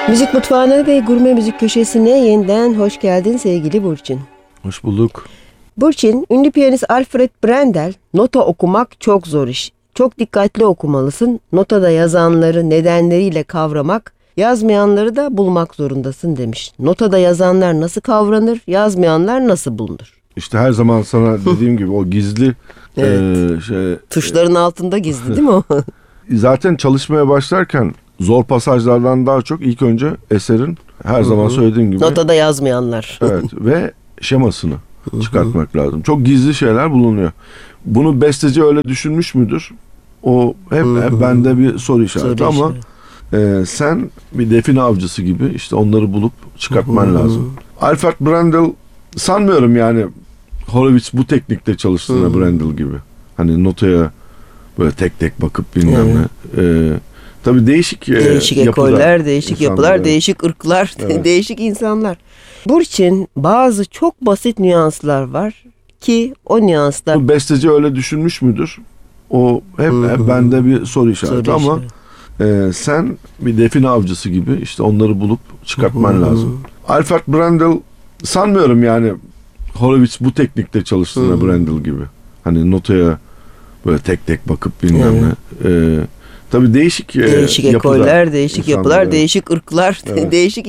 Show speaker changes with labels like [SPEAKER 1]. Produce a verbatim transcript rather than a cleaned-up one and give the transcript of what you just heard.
[SPEAKER 1] Müzik mutfağına ve gurme müzik köşesine yeniden hoş geldin sevgili Burçin.
[SPEAKER 2] Hoş bulduk.
[SPEAKER 1] Burçin, ünlü piyanist Alfred Brendel, nota okumak çok zor iş. Çok dikkatli okumalısın. Notada yazanları nedenleriyle kavramak, yazmayanları da bulmak zorundasın demiş. Notada yazanlar nasıl kavranır, yazmayanlar nasıl bulunur?
[SPEAKER 2] İşte her zaman sana dediğim gibi o gizli
[SPEAKER 1] Evet.
[SPEAKER 2] e, şey,
[SPEAKER 1] Tuşların altında gizli değil mi o?
[SPEAKER 2] zaten çalışmaya başlarken zor pasajlardan daha çok ilk önce eserin her zaman söylediğim gibi
[SPEAKER 1] Notada yazmayanlar.
[SPEAKER 2] evet ve şemasını çıkartmak lazım. Çok gizli şeyler bulunuyor. Bunu besteci öyle düşünmüş müdür? O hep, hep bende bir soru işareti
[SPEAKER 1] Soru
[SPEAKER 2] ama e, sen bir define avcısı gibi işte onları bulup çıkartman lazım. Alfred Brendel sanmıyorum yani Horowitz bu teknikte çalıştığına Brendel gibi. Hani notaya böyle tek tek bakıp bilmem ne. E, tabii değişik e,
[SPEAKER 1] Değişik
[SPEAKER 2] yapıda
[SPEAKER 1] ekoller, değişik
[SPEAKER 2] insanlar,
[SPEAKER 1] yapılar,
[SPEAKER 2] evet.
[SPEAKER 1] değişik ırklar,
[SPEAKER 2] Evet.
[SPEAKER 1] değişik insanlar. Burçin, bazı çok basit nüanslar var ki o nüanslar
[SPEAKER 2] Bu besteci öyle düşünmüş müdür? O hep, hep bende bir soru işareti
[SPEAKER 1] Soru
[SPEAKER 2] ama e, sen bir define avcısı gibi işte onları bulup çıkartman lazım. Alfred Brendel sanmıyorum yani Horowitz bu teknikte çalıştığına Brendel gibi. Hani notaya böyle tek tek bakıp bilmem ne. E, tabii değişik e,
[SPEAKER 1] değişik
[SPEAKER 2] yapıda
[SPEAKER 1] ekoller, değişik
[SPEAKER 2] insanlar,
[SPEAKER 1] yapılar,
[SPEAKER 2] evet.
[SPEAKER 1] değişik ırklar,
[SPEAKER 2] Evet.
[SPEAKER 1] değişik